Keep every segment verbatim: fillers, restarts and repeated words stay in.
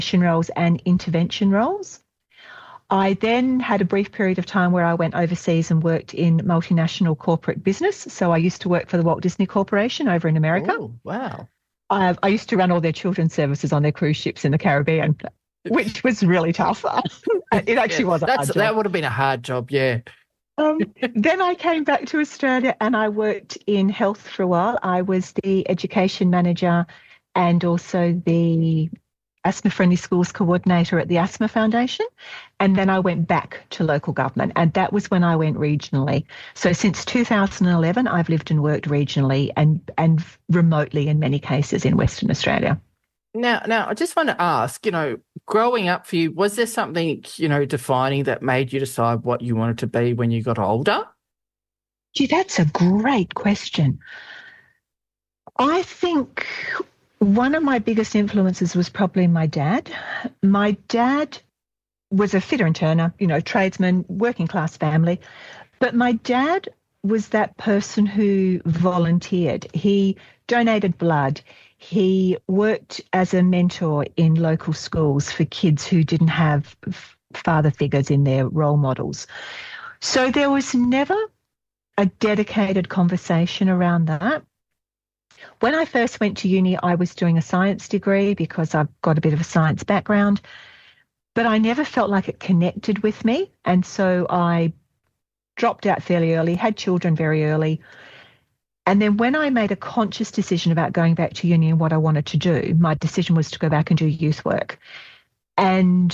education roles and intervention roles. I then had a brief period of time where I went overseas and worked in multinational corporate business. So I used to work for the Walt Disney Corporation over in America. Oh, wow. I, I used to run all their children's services on their cruise ships in the Caribbean, which was really tough. It actually yeah, was a that's, hard job. That would have been a hard job, yeah. Um, then I came back to Australia and I worked in health for a while. I was the education manager and also the Asthma Friendly Schools coordinator at the Asthma Foundation. And then I went back to local government, and that was when I went regionally. So since two thousand eleven, I've lived and worked regionally and, and remotely in many cases in Western Australia. Now, now, I just want to ask, you know, growing up for you, was there something, you know, defining that made you decide what you wanted to be when you got older? Gee, that's a great question. I think one of my biggest influences was probably my dad. My dad was a fitter and turner, you know, tradesman, working class family. But my dad was that person who volunteered. He donated blood. He worked as a mentor in local schools for kids who didn't have father figures in their role models. So there was never a dedicated conversation around that. When I first went to uni, I was doing a science degree because I've got a bit of a science background, but I never felt like it connected with me. And so I dropped out fairly early, had children very early. And then when I made a conscious decision about going back to uni and what I wanted to do, my decision was to go back and do youth work. And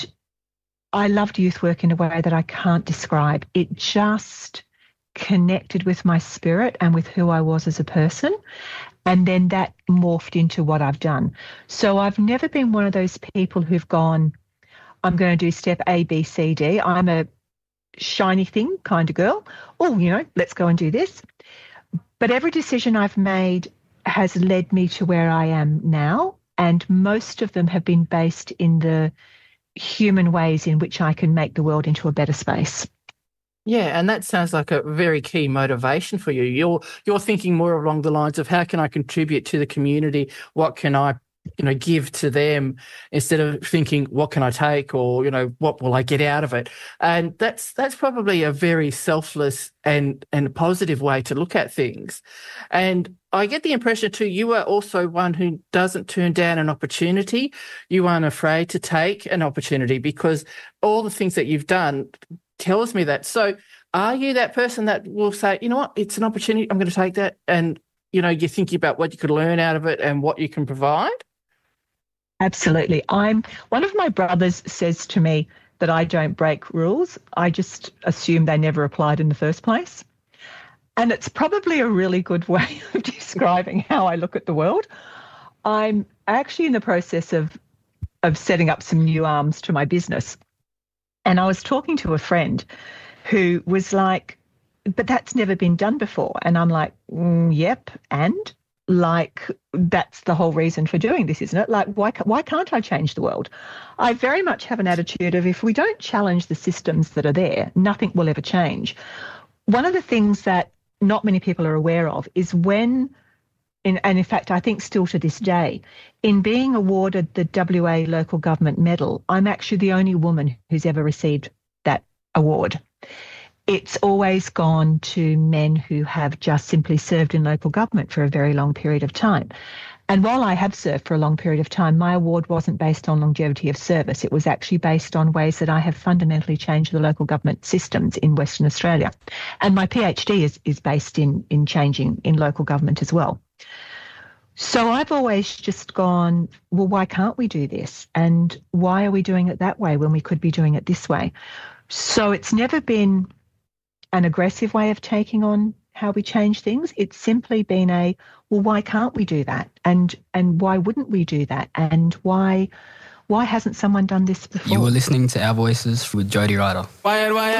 I loved youth work in a way that I can't describe. It just connected with my spirit and with who I was as a person. And then that morphed into what I've done. So I've never been one of those people who've gone, I'm going to do step A, B, C, D. I'm a shiny thing kind of girl. Oh, you know, let's go and do this. But every decision I've made has led me to where I am now, and most of them have been based in the human ways in which I can make the world into a better space. Yeah, and that sounds like a very key motivation for you. You're you're thinking more along the lines of how can I contribute to the community? What can I, you know, give to them, instead of thinking what can I take, or, you know, what will I get out of it? And that's that's probably a very selfless and and positive way to look at things. And I get the impression too, you are also one who doesn't turn down an opportunity. You aren't afraid to take an opportunity, because all the things that you've done tells me that. So are you that person that will say, you know what, it's an opportunity, I'm going to take that, and, you know, you're thinking about what you could learn out of it and what you can provide? Absolutely. I'm one of my brothers says to me that I don't break rules. I just assume they never applied in the first place. And it's probably a really good way of describing how I look at the world. I'm actually in the process of of setting up some new arms to my business. And I was talking to a friend who was like, but that's never been done before. And I'm like, mm, yep, and? Like, that's the whole reason for doing this, isn't it? Like, why why can't I change the world? I very much have an attitude of, if we don't challenge the systems that are there, nothing will ever change. One of the things that not many people are aware of is when, in, and in fact, I think still to this day, in being awarded the W A Local Government Medal, I'm actually the only woman who's ever received that award. It's always gone to men who have just simply served in local government for a very long period of time. And while I have served for a long period of time, my award wasn't based on longevity of service. It was actually based on ways that I have fundamentally changed the local government systems in Western Australia. And my PhD is, is based in, in changing in local government as well. So I've always just gone, well, why can't we do this? And why are we doing it that way when we could be doing it this way? So it's never been an aggressive way of taking on how we change things. It's simply been a, well, why can't we do that? And and why wouldn't we do that? And why why hasn't someone done this before? You were listening to Our Voices with Jody Ryder.